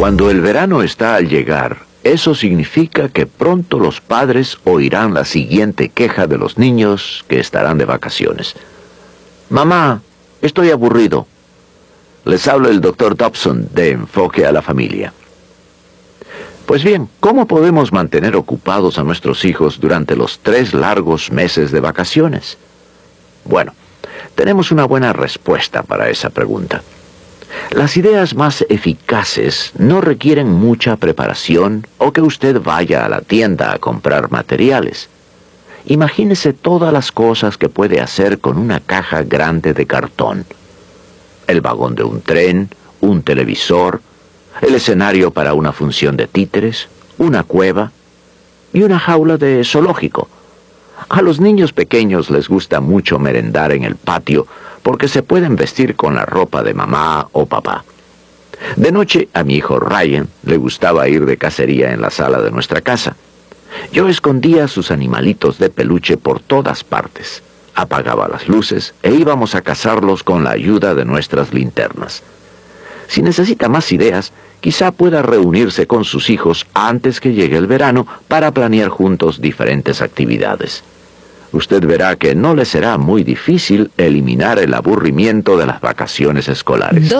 Cuando el verano está al llegar, eso significa que pronto los padres oirán la siguiente queja de los niños que estarán de vacaciones. Mamá, estoy aburrido. Les habla el Dr. Dobson de Enfoque a la Familia. Pues bien, ¿cómo podemos mantener ocupados a nuestros hijos durante los 3 largos meses de vacaciones? Bueno, tenemos una buena respuesta para esa pregunta. Las ideas más eficaces no requieren mucha preparación o que usted vaya a la tienda a comprar materiales. Imagínese todas las cosas que puede hacer con una caja grande de cartón. El vagón de un tren, un televisor, el escenario para una función de títeres, una cueva y una jaula de zoológico. A los niños pequeños les gusta mucho merendar en el patio porque se pueden vestir con la ropa de mamá o papá. De noche a mi hijo Ryan le gustaba ir de cacería en la sala de nuestra casa. Yo escondía sus animalitos de peluche por todas partes, apagaba las luces e íbamos a cazarlos con la ayuda de nuestras linternas. Si necesita más ideas, quizá pueda reunirse con sus hijos antes que llegue el verano para planear juntos diferentes actividades. Usted verá que no le será muy difícil eliminar el aburrimiento de las vacaciones escolares.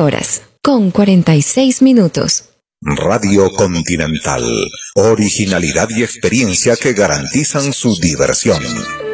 12:46. Radio Continental. Originalidad y experiencia que garantizan su diversión.